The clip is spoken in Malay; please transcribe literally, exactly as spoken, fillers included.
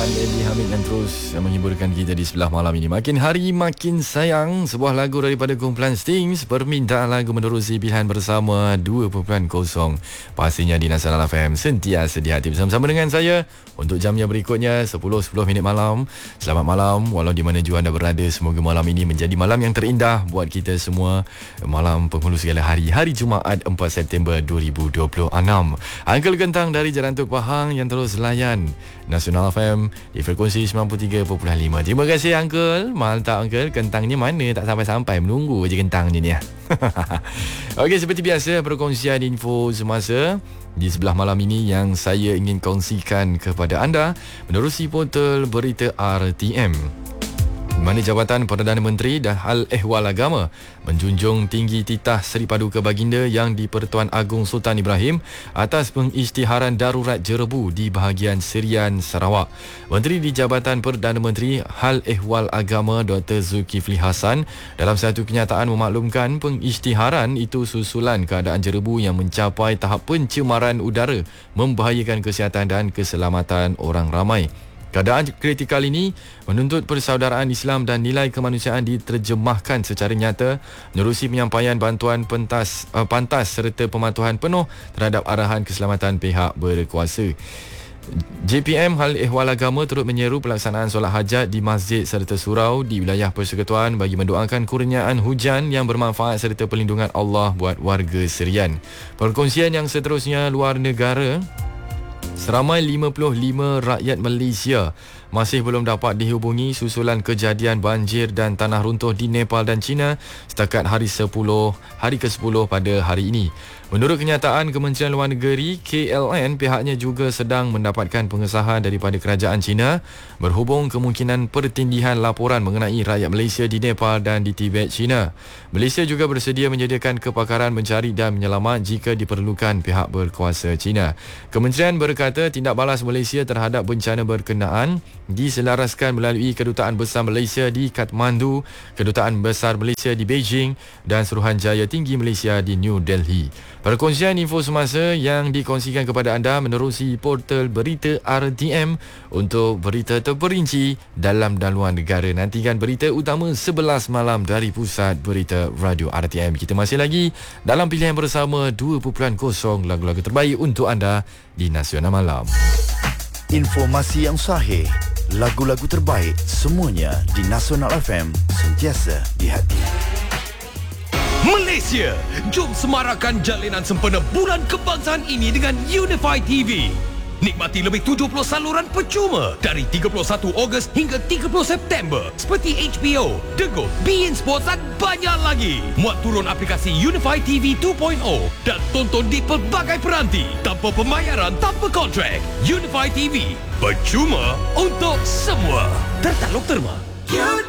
Muhammad Edi Hamid yang terus menghiburkan kita di sebelah malam ini. Makin hari makin sayang, sebuah lagu daripada kumpulan Stings, permintaan lagu menerusi pilihan bersama dua perpuluhan kosong. Pastinya di Nasional F M, sentiasa di hati bersama-sama dengan saya untuk jamnya berikutnya sepuluh sepuluh minit malam. Selamat malam walau di mana jua anda berada. Semoga malam ini menjadi malam yang terindah buat kita semua. Malam penghulu segala hari, hari Jumaat empat September dua ribu dua puluh enam. Uncle Kentang dari Jalan Tuk Pahang yang terus layan Nasional F M di frekuensi sembilan puluh tiga perpuluhan lima. Terima kasih Uncle. Mantap Uncle. Kentangnya mana? Tak sampai-sampai. Menunggu je kentangnya ni ya. Okey, seperti biasa perkongsian info semasa di sebelah malam ini yang saya ingin kongsikan kepada anda menerusi portal berita R T M. Mana Jabatan Perdana Menteri dan Hal Ehwal Agama menjunjung tinggi titah Seri Paduka Baginda Yang di-Pertuan Agong Sultan Ibrahim atas pengisytiharan darurat jerebu di bahagian Serian Sarawak. Menteri di Jabatan Perdana Menteri Hal Ehwal Agama Doktor Zulkifli Hassan dalam satu kenyataan memaklumkan pengisytiharan itu susulan keadaan jerebu yang mencapai tahap pencemaran udara membahayakan kesihatan dan keselamatan orang ramai. Keadaan kritikal ini menuntut persaudaraan Islam dan nilai kemanusiaan diterjemahkan secara nyata menerusi penyampaian bantuan pentas, uh, pantas serta pematuhan penuh terhadap arahan keselamatan pihak berkuasa. J P M Hal Ehwal Agama turut menyeru pelaksanaan solat hajat di masjid serta surau di wilayah persekutuan bagi mendoakan kurniaan hujan yang bermanfaat serta perlindungan Allah buat warga Serian. Perkongsian yang seterusnya, luar negara. Seramai lima puluh lima rakyat Malaysia masih belum dapat dihubungi susulan kejadian banjir dan tanah runtuh di Nepal dan China setakat hari sepuluh hari ke sepuluh pada hari ini. Menurut kenyataan Kementerian Luar Negeri K L N, pihaknya juga sedang mendapatkan pengesahan daripada kerajaan China berhubung kemungkinan pertindihan laporan mengenai rakyat Malaysia di Nepal dan di Tibet, China. Malaysia juga bersedia menyediakan kepakaran mencari dan menyelamat jika diperlukan pihak berkuasa China. Kementerian berkata tindak balas Malaysia terhadap bencana berkenaan diselaraskan melalui Kedutaan Besar Malaysia di Kathmandu, Kedutaan Besar Malaysia di Beijing dan Suruhanjaya Tinggi Malaysia di New Delhi. Perkongsian info semasa yang dikongsikan kepada anda menerusi portal berita R T M. Untuk berita terperinci dalam dan luar negara, nantikan berita utama sebelas malam dari Pusat Berita Radio R T M. Kita masih lagi dalam pilihan bersama dua perpuluhan kosong lagu-lagu terbaik untuk anda di Nasional Malam. Informasi yang sahih, lagu-lagu terbaik, semuanya di Nasional F M, sentiasa di hati. Malaysia, jom semarakkan jalinan sempena Bulan Kebangsaan ini dengan Unify T V. Nikmati lebih tujuh puluh saluran percuma dari tiga puluh satu Ogos hingga tiga puluh September seperti H B O, Dego, beIN Sports dan banyak lagi. Muat turun aplikasi Unify T V dua titik kosong dan tonton di pelbagai peranti tanpa pembayaran, tanpa kontrak. Unify T V, percuma untuk semua. Tertaluk terma.